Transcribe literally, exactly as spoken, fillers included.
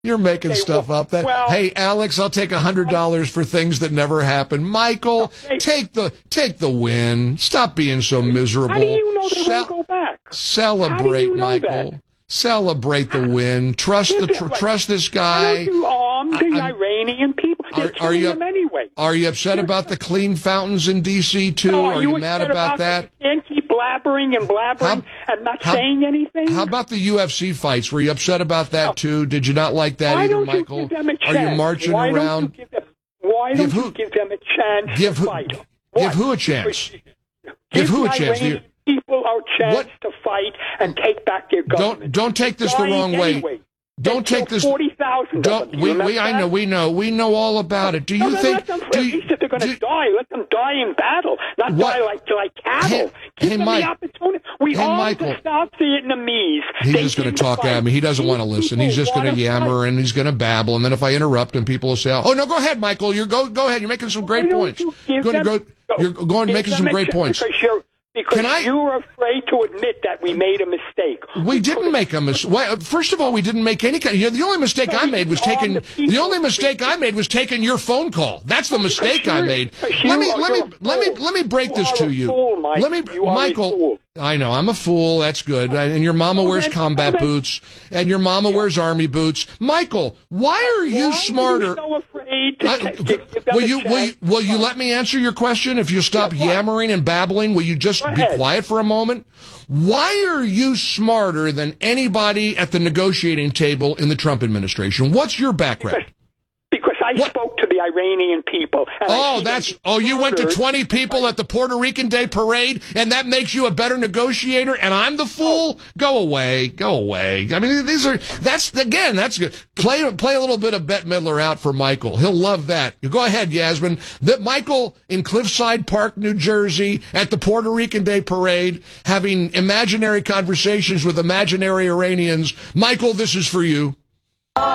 You're making Okay, stuff well, up. That well, hey, Alex, I'll take a hundred dollars for things that never happen. Michael, okay. take the take the win. Stop being so miserable. How do you know they Ce- won't go back? Celebrate, How do you know Michael. that? Celebrate the win. Trust the tr- Like, trust this Why guy. don't you arm the I- Iranian people? They're Are, are killing you them anyway. are you upset about the clean fountains in D C too? No, are you, mad upset about that? You can't keep blabbering and blabbering How- and not how- saying anything. How about the U F C fights? Were you upset about that too? Did you not like that Why either, don't Michael? You give them a Are chance? you marching why around? Don't you give them, why don't Give who- you give them a chance Give to who? fight? Give What? who a chance? Give, Give who a the chance? Iranian people a chance What? to fight and take back their government. Don't don't take this the Dying wrong way. anyway. Don't They take killed this. forty thousand. Don't we? We I know. We know. We know all about it. Do you no, no, think? Let them, do at you, least if they're going do- to die, let them die in battle, not What? die like like cattle. Hey- Give hey, them Mike. the opportunity. We Hey, armed Michael. the South Vietnamese. He's They just going didn't to talk fight. at me. He doesn't These want to listen. He's people just going to wanna yammer fight. and he's going to babble. And then if I interrupt him, people will say, "Oh no, go ahead, Michael. You're go go ahead. You're making some great Why don't points. you give Going to them- go. You're going give making them some a great chance points." Because you're because Can I- you're afraid to admit that we made a mistake. We didn't make a mistake. Well, first of all, we didn't make any kind. You know, the only mistake I made was taking. The only mistake I made was taking your phone call. That's the mistake I made. Let me let me let me let me break this to you. Let me, Michael. I know I'm a fool. That's good. And your mama wears combat boots, and your mama wears army boots. Michael, why are you smarter? So afraid to I- give them will a you will you, chance. will you let me answer your question? If you stop Yeah, what? yammering and babbling, will you just Go be ahead. quiet for a moment? Why are you smarter than anybody at the negotiating table in the Trump administration? What's your background? Because I What? spoke to the Iranian people. and I Oh, see that's them oh, you went to murdered. twenty people at the Puerto Rican Day Parade, and that makes you a better negotiator, and I'm the fool? Go away, go away. I mean, these are that's again, that's good. Play play a little bit of Bette Midler out for Michael. He'll love that. You go ahead, Yasmin. That Michael in Cliffside Park, New Jersey, at the Puerto Rican Day Parade, having imaginary conversations with imaginary Iranians. Michael, this is for you.